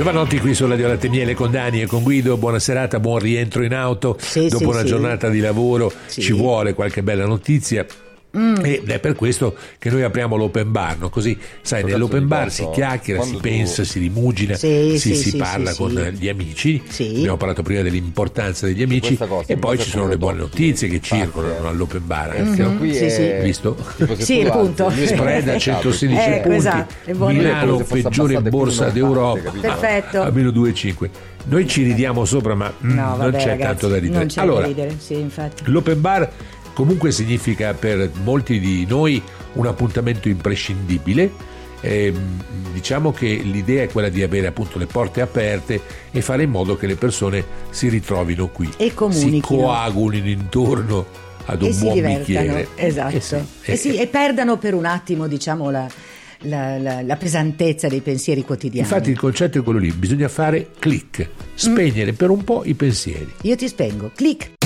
Giovanotti qui su Radio Latte Miele con Dani e con Guido. Buona serata, buon rientro in auto dopo una giornata di lavoro. Ci vuole qualche bella notizia. Ed è per questo che noi apriamo l'open bar, no? Così sai, nell'open bar si chiacchiera, si pensa, si rimugina, si parla con gli amici. Abbiamo parlato prima dell'importanza degli amici e poi ci sono le buone notizie che circolano all'open bar. Visto? Sì, appunto. Spread a 116 punti, esatto. Milano peggiore borsa d'Europa, perfetto. a meno 2,5. Noi ci ridiamo sopra, ma non c'è tanto da ridere. Non c'è da ridere, sì, infatti. L'open bar comunque significa per molti di noi un appuntamento imprescindibile. Diciamo che l'idea è quella di avere appunto le porte aperte e fare in modo che le persone si ritrovino qui e comunichino, si coagulino intorno ad un buon bicchiere, esatto, e perdano per un attimo, diciamo, la pesantezza dei pensieri quotidiani. Infatti il concetto è quello lì, bisogna fare click, spegnere per un po' i pensieri. Io ti spengo, click.